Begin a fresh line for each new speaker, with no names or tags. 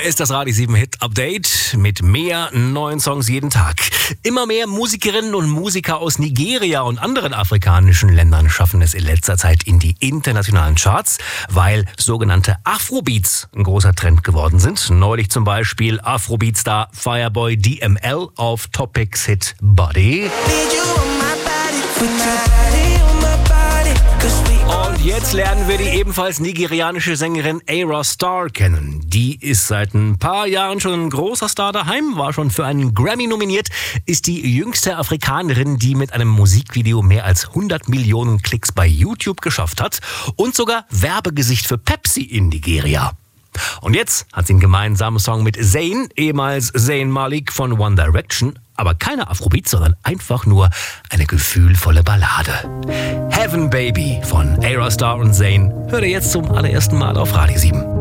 ist das Radio 7 Hit Update mit mehr neuen Songs jeden Tag. Immer mehr Musikerinnen und Musiker aus Nigeria und anderen afrikanischen Ländern schaffen es in letzter Zeit in die internationalen Charts, weil sogenannte Afrobeats ein großer Trend geworden sind. Neulich zum Beispiel Afrobeat-Star Fireboy DML auf Topics Hit Body. Und jetzt lernen wir die ebenfalls nigerianische Sängerin Ayra Starr kennen. Die ist seit ein paar Jahren schon ein großer Star daheim, war schon für einen Grammy nominiert, ist die jüngste Afrikanerin, die mit einem Musikvideo mehr als 100 Millionen Klicks bei YouTube geschafft hat und sogar Werbegesicht für Pepsi in Nigeria. Und jetzt hat sie einen gemeinsamen Song mit Zayn, ehemals Zayn Malik von One Direction, aber keine Afrobeat, sondern einfach nur eine gefühlvolle Ballade. Heaven Baby von Ayra Starr und Zayn hört ihr jetzt zum allerersten Mal auf Radio 7.